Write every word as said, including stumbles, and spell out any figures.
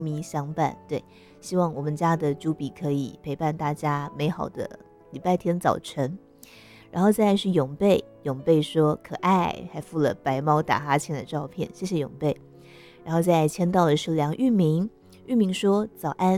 迷相伴。对，希望我们家的朱比可以陪伴大家美好的礼拜天早晨。然后再来是永贝，永贝说可爱，还附了白猫打哈欠的照片，谢谢永贝。然后再来签到的是梁玉明，玉明说早安，